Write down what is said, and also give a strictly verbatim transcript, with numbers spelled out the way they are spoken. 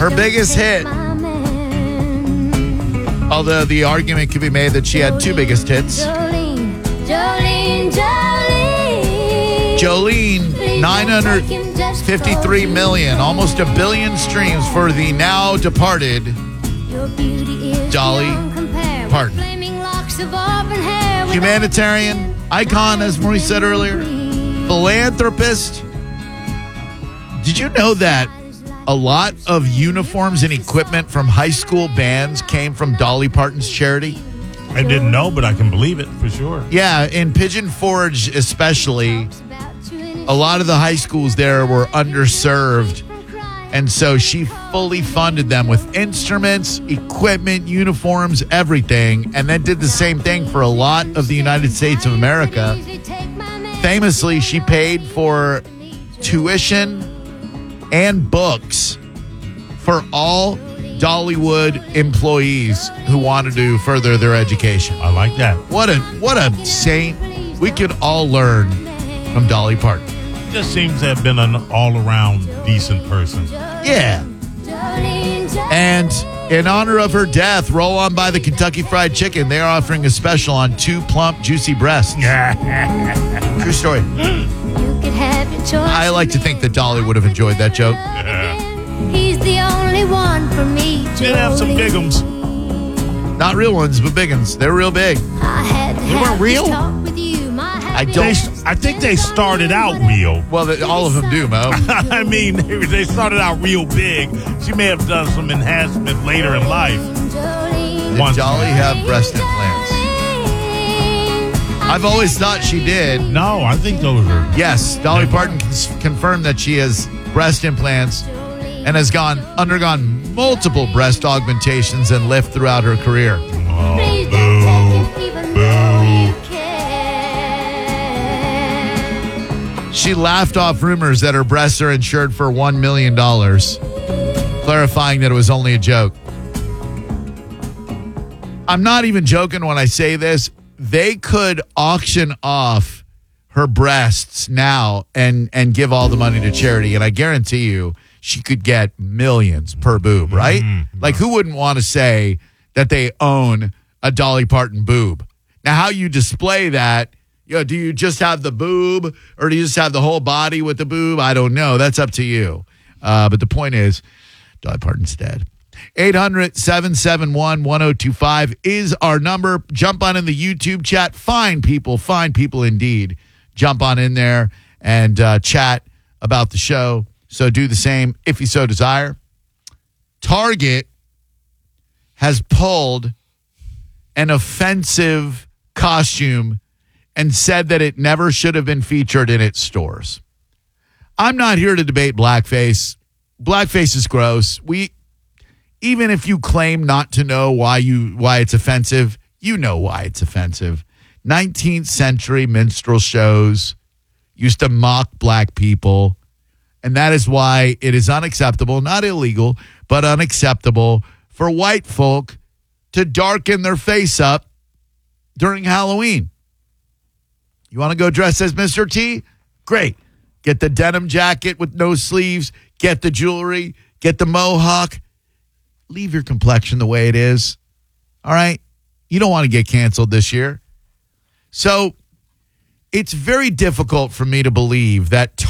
Her biggest hit, although the argument could be made that she had two biggest hits. Jolene, Jolene, Jolene. Jolene, nine hundred fifty-three million, almost a billion streams for the now departed Dolly Parton. Humanitarian, icon, as Maurice said earlier, philanthropist. Did you know that a lot of uniforms and equipment from high school bands came from Dolly Parton's charity? I didn't know, but I can believe it for sure. Yeah, in Pigeon Forge especially, a lot of the high schools there were underserved, and so she fully funded them with instruments, equipment, uniforms, everything, and then did the same thing for a lot of the United States of America. Famously, she paid for tuition and books for all Dollywood employees who wanted to further their education. I like that. What a what a saint. We could all learn from Dolly Parton. Just seems to have been an all-around decent person. Yeah. And in honor of her death, roll on by the Kentucky Fried Chicken. They are offering a special on two plump, juicy breasts. True story. I like to think that Dolly would have enjoyed that joke. He's the only one for me. Did have some big ones. Not real ones, but big ones. They're real big. I had to They weren't have real? this talk with you. My I They, don't. I think they started out real. Well, they, all of them do, Mo. I mean, they, they started out real big. She may have done some enhancement later in life. Did Once- Dolly have breast implants? I've always thought she did. No, I think those are. Yes, Dolly Parton cons- confirmed that she has breast implants and has gone undergone multiple breast augmentations and lift throughout her career. Oh, Please boo, don't touch it even though you boo. care. She laughed off rumors that her breasts are insured for one million dollars, clarifying that it was only a joke. I'm not even joking when I say this. They could auction off her breasts now and, and give all the money to charity, and I guarantee you she could get millions per boob, right? Mm-hmm. Like, who wouldn't want to say that they own a Dolly Parton boob? Now, how you display that, you know, do you just have the boob or do you just have the whole body with the boob? I don't know. That's up to you. Uh, but the point is, Dolly Parton's dead. eight hundred, seven seven one, one oh two five is our number. Jump on in the YouTube chat. Fine people, fine people indeed. Jump on in there and uh, chat about the show. So do the same if you so desire. Target has pulled an offensive costume and said that it never should have been featured in its stores. I'm not here to debate blackface. Blackface is gross. We, even if you claim not to know why you why it's offensive, you know why it's offensive. nineteenth century minstrel shows used to mock black people. And that is why it is unacceptable, not illegal, but unacceptable for white folk to darken their face up during Halloween. You want to go dress as Mister T? Great. Get the denim jacket with no sleeves. Get the jewelry. Get the mohawk. Leave your complexion the way it is. All right? You don't want to get canceled this year. So it's very difficult for me to believe that